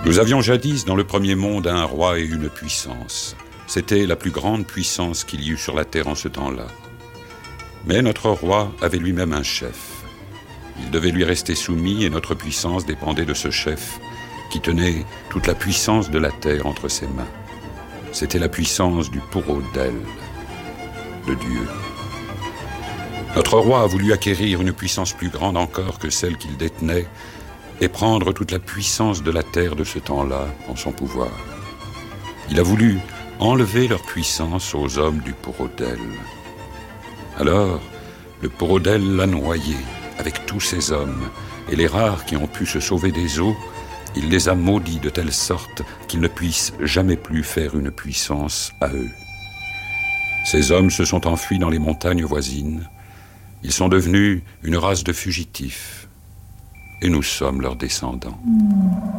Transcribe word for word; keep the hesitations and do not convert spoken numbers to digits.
Nous avions jadis dans le premier monde un roi et une puissance. C'était la plus grande puissance qu'il y eut sur la terre en ce temps-là. Mais notre roi avait lui-même un chef. Il devait lui rester soumis et notre puissance dépendait de ce chef qui tenait toute la puissance de la terre entre ses mains. C'était la puissance du Pour-Audel, de Dieu. Notre roi a voulu acquérir une puissance plus grande encore que celle qu'il détenait et prendre toute la puissance de la terre de ce temps-là en son pouvoir. Il a voulu enlever leur puissance aux hommes du Pour-Audel. Alors, le Pour-Audel l'a noyé avec tous ces hommes, et les rares qui ont pu se sauver des eaux, il les a maudits de telle sorte qu'ils ne puissent jamais plus faire une puissance à eux. Ces hommes se sont enfuis dans les montagnes voisines. Ils sont devenus une race de fugitifs, et nous sommes leurs descendants.